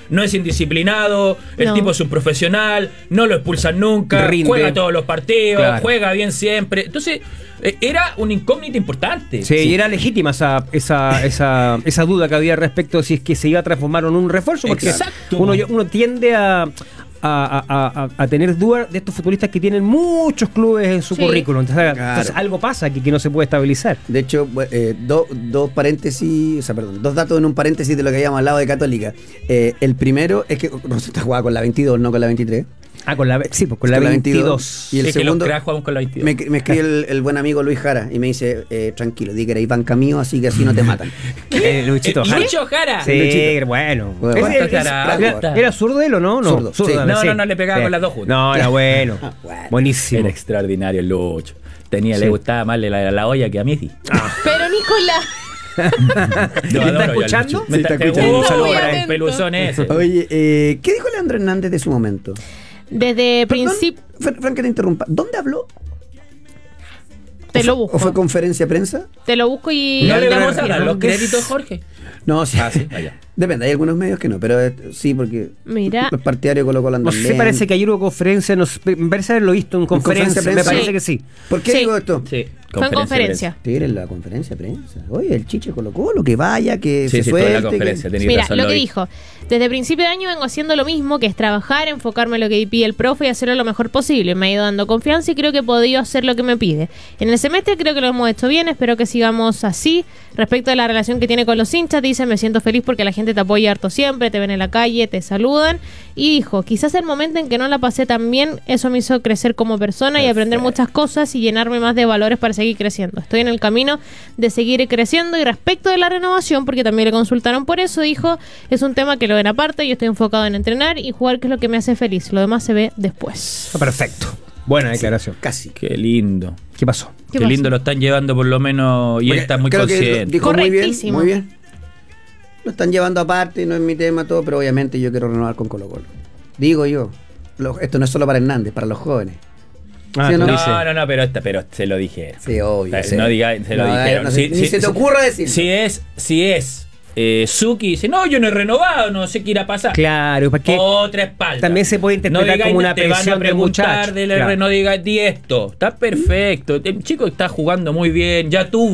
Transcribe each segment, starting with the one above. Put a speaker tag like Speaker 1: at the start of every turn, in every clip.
Speaker 1: no es indisciplinado, el tipo es un profesional, no lo expulsan nunca,
Speaker 2: rinde,
Speaker 1: juega todos los partidos,
Speaker 2: claro,
Speaker 1: juega bien siempre. Entonces, era una incógnita importante.
Speaker 2: Sí, y era legítima esa duda que había respecto a si es que se iba a transformar en un refuerzo, porque uno tiende a tener dudas de estos futbolistas que tienen muchos clubes en su currículum. Entonces algo pasa que no se puede estabilizar.
Speaker 3: De hecho, dos paréntesis, dos datos en un paréntesis de lo que habíamos hablado de Católica. El primero es que Rosetta jugaba con la 22, no con la 23.
Speaker 2: Con la 22.
Speaker 3: Y el segundo,
Speaker 1: que los jugamos con la 22.
Speaker 3: Me escribe el buen amigo Luis Jara y me dice, tranquilo, di que erais banca mío, así que así no te matan.
Speaker 2: Luchito Jara.
Speaker 1: Lucho Jara.
Speaker 2: Sí,
Speaker 3: Luchito.
Speaker 2: bueno.
Speaker 1: ¿Era
Speaker 2: zurdo él o no?
Speaker 3: Zurdo.
Speaker 2: Sí.
Speaker 1: No, le pegaba con las dos juntas.
Speaker 2: No, era bueno. Buenísimo.
Speaker 1: Era extraordinario el Lucho. Le gustaba más la olla que a mí.
Speaker 4: Pero Nicolás,
Speaker 2: ¿Está escuchando?
Speaker 3: Sí, está escuchando.
Speaker 1: Un saludo
Speaker 4: Muy
Speaker 1: para el
Speaker 4: atento.
Speaker 1: peluzón ese.
Speaker 3: Oye, ¿qué dijo Leandro Hernández de su momento?
Speaker 4: desde principio.
Speaker 3: Frank, que te interrumpa. ¿Dónde habló?
Speaker 4: Te lo busco.
Speaker 3: ¿O fue conferencia de prensa?
Speaker 4: Te lo busco y.
Speaker 1: No le vamos a
Speaker 4: confirmo.
Speaker 1: dar los créditos, Jorge.
Speaker 3: No, sí.
Speaker 1: Sí, allá.
Speaker 3: Depende, hay algunos medios que no, pero sí, porque
Speaker 4: Mira.
Speaker 3: los partidarios de Colo-Colo andan
Speaker 2: No sé,
Speaker 3: lento.
Speaker 2: parece que ayer hubo conferencia, me parece haberlo visto en conferencia,
Speaker 3: de
Speaker 2: me
Speaker 3: prensa?
Speaker 2: parece
Speaker 4: Sí.
Speaker 2: que sí.
Speaker 3: ¿Por qué
Speaker 4: Sí.
Speaker 3: digo esto?
Speaker 1: Sí,
Speaker 4: Fue en conferencia.
Speaker 3: Tigre en la conferencia de prensa. Oye, el Chiche Colo-Colo, que vaya, que
Speaker 1: Sí,
Speaker 3: se
Speaker 1: sí,
Speaker 3: suelte.
Speaker 1: toda la conferencia. Tenés
Speaker 4: Mira,
Speaker 1: razón,
Speaker 4: lo que
Speaker 1: vi.
Speaker 4: dijo. Desde principio de año vengo haciendo lo mismo, que es trabajar, enfocarme en lo que pide el profe y hacerlo lo mejor posible. Me ha ido dando confianza y creo que he podido hacer lo que me pide. En el semestre creo que lo hemos hecho bien, espero que sigamos así. Respecto a la relación que tiene con los hinchas, dice, me siento feliz porque la gente te apoya harto siempre, te ven en la calle, te saludan. Y dijo, quizás el momento en que no la pasé tan bien, eso me hizo crecer como persona y aprender muchas cosas y llenarme más de valores para seguir creciendo. Estoy en el camino de seguir creciendo. Y respecto de la renovación, porque también le consultaron por eso, dijo, es un tema que lo ven aparte, yo estoy enfocado en entrenar y jugar, que es lo que me hace feliz. Lo demás se ve después.
Speaker 2: Perfecto. Buena declaración.
Speaker 3: Casi.
Speaker 1: Qué lindo.
Speaker 2: ¿Qué pasó?
Speaker 1: Qué
Speaker 4: pasó?
Speaker 1: lindo lo están llevando por lo menos y él está muy
Speaker 3: Creo que
Speaker 1: consciente.
Speaker 3: dijo muy bien,
Speaker 4: Correctísimo.
Speaker 3: muy bien. Lo están llevando aparte, no es mi tema todo, pero obviamente yo quiero renovar con Colo-Colo. Digo yo, esto no es solo para Hernández, para los jóvenes.
Speaker 2: Ah,
Speaker 3: ¿Sí o
Speaker 2: tú
Speaker 3: no?
Speaker 2: dices.
Speaker 1: No, pero se lo dije.
Speaker 3: Sí, obvio. sí.
Speaker 1: No diga, se lo
Speaker 3: No,
Speaker 1: dijeron.
Speaker 3: no sé, ni se te ocurra decir.
Speaker 1: Si es Suki dice, no, yo no he renovado, no sé qué irá a pasar.
Speaker 2: Claro, porque
Speaker 1: Otra espalda.
Speaker 2: también se puede interpretar
Speaker 1: digáis,
Speaker 2: como una
Speaker 1: te van a
Speaker 2: presión del
Speaker 1: preguntar
Speaker 2: muchacho.
Speaker 1: del
Speaker 2: Claro.
Speaker 1: no digas, di esto. Está perfecto. El chico está jugando muy bien,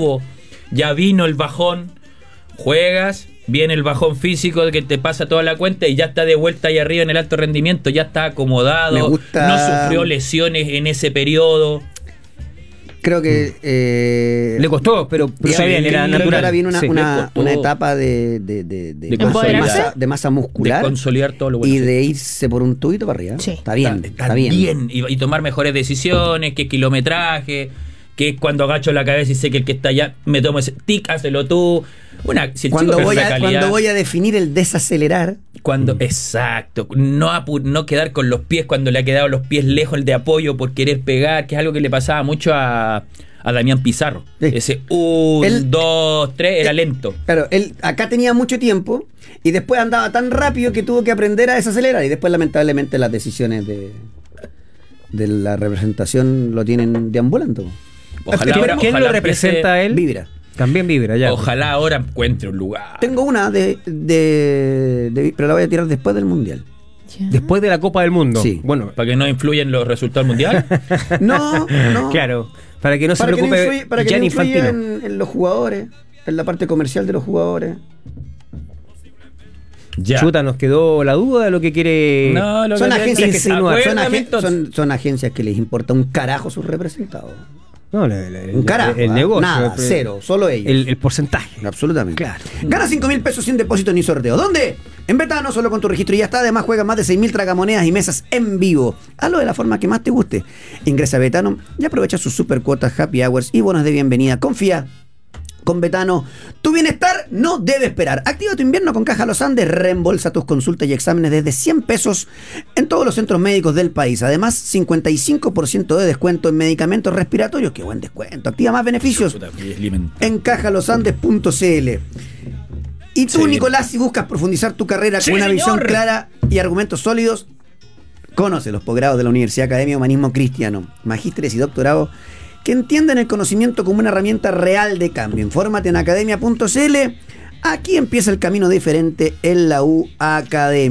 Speaker 1: ya vino el bajón. Juegas, viene el bajón físico que te pasa toda la cuenta y ya está de vuelta ahí arriba en el alto rendimiento, ya está acomodado,
Speaker 3: Me gusta.
Speaker 1: no sufrió lesiones en ese periodo.
Speaker 3: Creo que
Speaker 2: Le costó, pero está bien, era
Speaker 3: creo que
Speaker 2: natural.
Speaker 3: ahora viene
Speaker 2: Sí.
Speaker 3: una
Speaker 1: costó.
Speaker 3: etapa de
Speaker 4: consolidar.
Speaker 3: masa
Speaker 1: De
Speaker 3: muscular
Speaker 1: consolidar todo lo bueno.
Speaker 3: y de irse por un tubito para arriba.
Speaker 4: Sí.
Speaker 3: Está bien,
Speaker 1: Está bien. Y tomar mejores decisiones, qué kilometraje, que es cuando agacho la cabeza y sé que el que está allá me tomo ese tic, hazlo tú. Si el
Speaker 3: Cuando
Speaker 1: chico
Speaker 3: voy,
Speaker 1: es de calidad,
Speaker 3: cuando voy a definir el desacelerar,
Speaker 1: exacto, no quedar con los pies cuando le ha quedado los pies lejos el de apoyo por querer pegar, que es algo que le pasaba mucho a Damián Pizarro.
Speaker 3: Sí.
Speaker 1: Ese
Speaker 3: Él-
Speaker 1: 2, 3 era lento.
Speaker 3: claro, él acá tenía mucho tiempo y después andaba tan rápido que tuvo que aprender a desacelerar y después lamentablemente las decisiones de la representación lo tienen deambulando.
Speaker 1: Ojalá
Speaker 2: ¿Quién,
Speaker 1: ahora-
Speaker 2: quién
Speaker 1: ojalá
Speaker 2: lo representa a él?
Speaker 3: Vibra.
Speaker 2: También vibra, ya.
Speaker 1: Ojalá ahora encuentre un lugar.
Speaker 3: Tengo una pero la voy a tirar después del Mundial.
Speaker 2: Después de la Copa del Mundo.
Speaker 3: Sí.
Speaker 2: Bueno,
Speaker 1: Para que no influyan los resultados mundiales.
Speaker 3: No.
Speaker 2: claro. Para que no se
Speaker 3: Para que no
Speaker 2: preocupe
Speaker 3: influya, para que no
Speaker 2: Gianni
Speaker 3: influya
Speaker 2: Infantino.
Speaker 3: en los jugadores, en la parte comercial de los jugadores.
Speaker 1: Ya.
Speaker 2: Chuta, nos quedó la duda de lo que quiere.
Speaker 1: No, lo
Speaker 3: Son
Speaker 1: que
Speaker 3: agencias que
Speaker 2: insinuar.
Speaker 3: son agencias que les importa un carajo sus representados.
Speaker 2: No,
Speaker 3: Un carajo.
Speaker 2: el
Speaker 3: ¿ah?
Speaker 2: negocio.
Speaker 3: Nada, cero, solo ellos.
Speaker 2: El porcentaje.
Speaker 3: Absolutamente.
Speaker 2: Claro.
Speaker 3: Gana 5.000 pesos sin depósito ni sorteo. ¿Dónde? En Betano, solo con tu registro y ya está. Además, juega más de 6.000 tragamonedas y mesas en vivo. Hazlo de la forma que más te guste. Ingresa a Betano y aprovecha sus super cuotas, happy hours y bonos de bienvenida. Confía. Con Betano, tu bienestar no debe esperar. Activa tu invierno con Caja Los Andes. Reembolsa tus consultas y exámenes desde 100 pesos en todos los centros médicos del país. Además, 55% de descuento en medicamentos respiratorios. ¡Qué buen descuento! Activa más beneficios en cajalosandes.cl. Y tú,
Speaker 1: Sí.
Speaker 3: Nicolás, si buscas profundizar tu carrera
Speaker 1: Sí,
Speaker 3: con una visión
Speaker 1: señor.
Speaker 3: clara y argumentos sólidos, conoce los posgrados de la Universidad Academia Humanismo Cristiano, magísteres y doctorados que entienden el conocimiento como una herramienta real de cambio. Infórmate en academia.cl. Aquí empieza el camino diferente en la U Academia.